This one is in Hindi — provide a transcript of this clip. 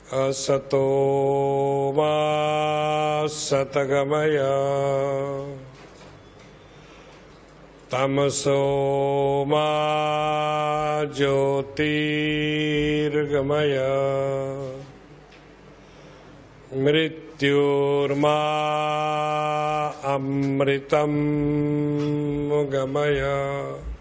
असतो मा सद्गमय तमसो मा ज्योतिर्गमय मृत्युर्मा अमृतं गमय।